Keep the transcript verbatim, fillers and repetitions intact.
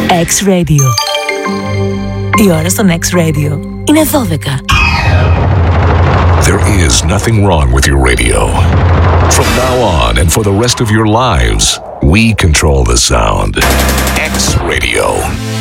X-Radio. Η ώρα στον X-Radio είναι δώδεκα. There is nothing wrong with your radio. From now on and for the rest of your lives, we control the sound. X-Radio.